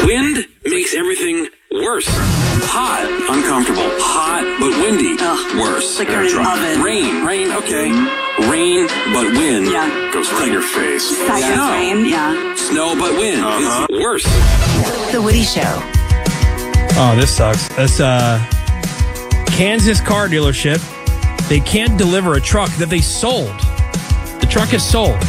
Wind makes everything worse. Hot, uncomfortable. Hot, but windy. Worse. Like you're in an oven. Rain, okay. Rain, but wind. Yeah. Goes right in your face. Snow. Rain, yeah. Snow, but wind is worse. The Woody Show. Oh, this sucks. This Kansas car dealership, they can't deliver a truck that they sold. The truck is sold.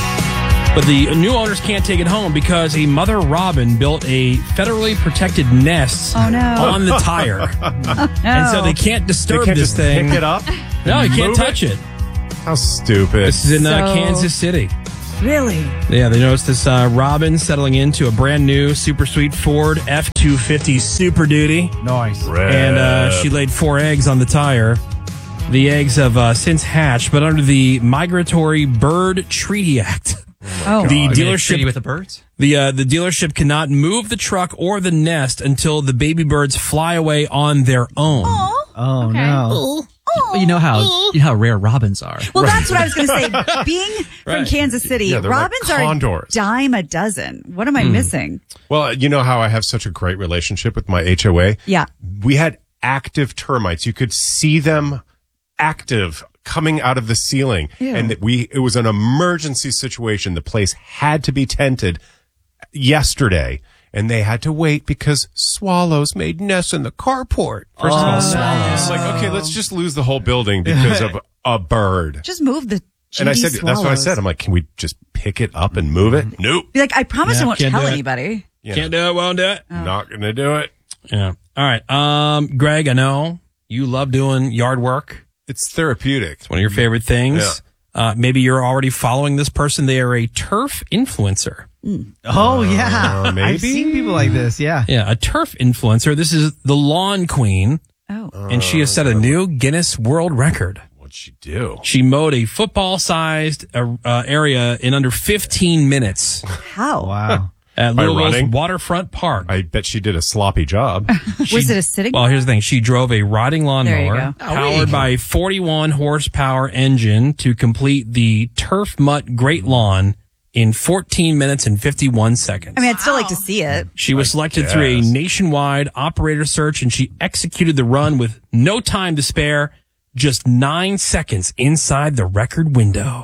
But the new owners can't take it home because a mother robin built a federally protected nest on the tire. And so they can't disturb this thing. Pick it up? No, you can't touch it. How stupid. This is in Kansas City. Really? Yeah, they noticed this robin settling into a brand new super sweet Ford F-250 Super Duty. Nice. And she laid 4 eggs on the tire. The eggs have since hatched, but under the Migratory Bird Treaty Act. The dealership with the birds? The dealership cannot move the truck or the nest until the baby birds fly away on their own. Oh, no. Well, you know how rare robins are. Well, that's what I was going to say. Being from Kansas City, robins like are condors. a dime a dozen. What am I missing? Well, you know how I have such a great relationship with my HOA? Yeah. We had active termites. You could see them active coming out of the ceiling. Ew. And it was an emergency situation. The place had to be tented yesterday. And they had to wait because swallows made nests in the carport. First of all, swallows. It's like, okay, let's just lose the whole building because of a bird. Just move the And I said, swallows. that's what I said. I'm like, can we just pick it up and move it? Nope. Be like, I promise I won't can't tell do it. anybody. Yeah. Can't do it, won't do it. Not going to do it. Yeah. All right. Greg, I know you love doing yard work. It's therapeutic. It's one of your favorite things. Maybe you're already following this person. They are a turf influencer. Oh, yeah. Maybe? I've seen people like this, yeah. Yeah, a turf influencer. This is the Lawn Queen, and she has set a new Guinness World Record. What'd she do? She mowed a football-sized area in under 15 minutes How? Wow. at By Louisville's running? Waterfront Park. I bet she did a sloppy job. Was it a sitting? Well, here's the thing. She drove a riding There you lawnmower go. powered by a 41 horsepower engine to complete the Turf Mutt Great Lawn in 14 minutes and 51 seconds. I mean, I'd still like to see it. She was selected through a nationwide operator search, and she executed the run with no time to spare, just 9 seconds inside the record window.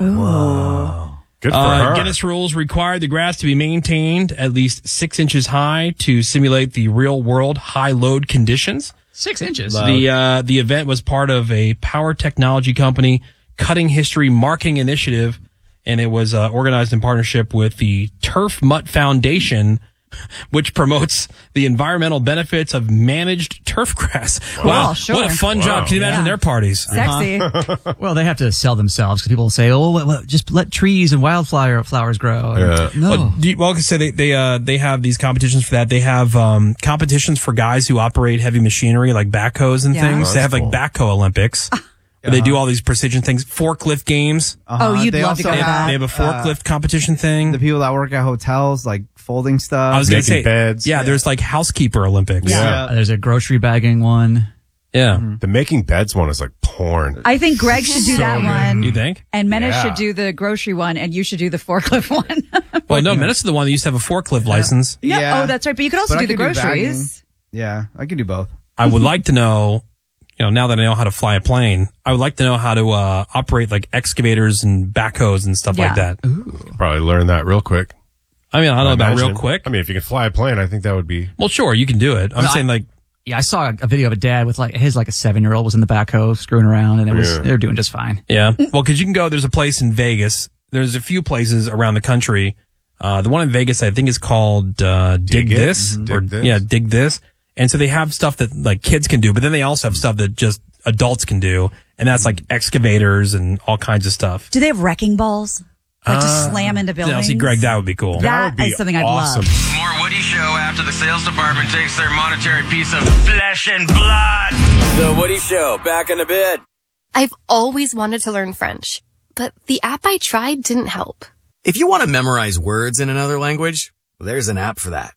Good for her. Guinness rules require the grass to be maintained at least 6 inches high to simulate the real-world high-load conditions. 6 inches. The event was part of a power technology company cutting history marking initiative, and it was organized in partnership with the Turf Mutt Foundation, which promotes the environmental benefits of managed turf grass. Wow, sure. What a fun job. Can you imagine their parties? Sexy. Well, they have to sell themselves because people say, well, just let trees and flowers grow. And, no. Well, I can say they have these competitions for that. They have competitions for guys who operate heavy machinery like backhoes and things. They have like backhoe Olympics. They do all these precision things. Forklift games. Oh, you'd They love to go also to They that. have a forklift competition thing. The people that work at hotels, like folding stuff. I was going to Making say, beds. yeah, there's like housekeeper Olympics. Yeah. There's a grocery bagging one. Yeah. The making beds one is like porn. I think Greg should do that one. You think? And Menace Yeah. should do the grocery one, and you should do the forklift one. Well, no, Menace is the one that used to have a forklift license. No, Yeah. oh, that's right. But you could also But do I the could do groceries. Yeah, I can do both. I would like to know, now that I know how to fly a plane, I would like to know how to operate like excavators and backhoes and stuff like that. Probably learn that real quick. I mean, I don't know about Imagine. real quick. I mean, if you can fly a plane, I think that would be. Well, sure, you can do it. I'm saying like, Yeah, I saw a video of a dad with a 7-year-old was in the backhoe screwing around, and they were doing just fine. yeah. Well, because you can go, there's a place in Vegas. There's a few places around the country. The one in Vegas, I think, is called Dig This. Dig This. Yeah, Dig This. And so they have stuff that like kids can do, but then they also have stuff that just adults can do. And that's like excavators and all kinds of stuff. Do they have wrecking balls? Like to slam into buildings? Now, see, Greg, that would be cool. That would be is something I'd awesome. love. More Woody Show after the sales department takes their monetary piece of flesh and blood. The Woody Show, back in a bit. I've always wanted to learn French, but the app I tried didn't help. If you want to memorize words in another language, there's an app for that.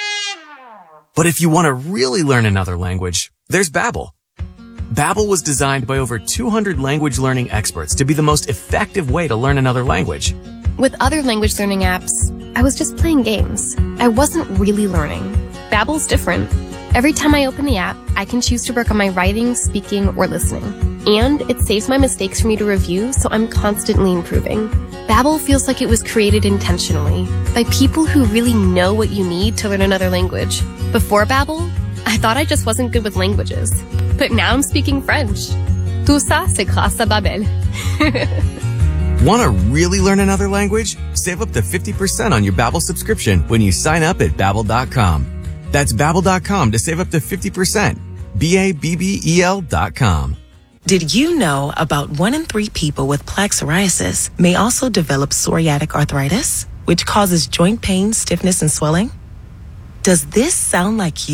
But if you want to really learn another language, there's Babbel. Babbel was designed by over 200 language learning experts to be the most effective way to learn another language. With other language learning apps, I was just playing games. I wasn't really learning. Babbel's different. Every time I open the app, I can choose to work on my writing, speaking, or listening. And it saves my mistakes for me to review, so I'm constantly improving. Babbel feels like it was created intentionally by people who really know what you need to learn another language. Before Babbel, I thought I just wasn't good with languages. But now I'm speaking French. Tout ça, c'est grâce à Babbel. Want to really learn another language? Save up to 50% on your Babbel subscription when you sign up at Babbel.com. That's Babbel.com to save up to 50%. Babbel.com. Did you know about 1 in 3 people with plaque psoriasis may also develop psoriatic arthritis, which causes joint pain, stiffness, and swelling? Does this sound like you?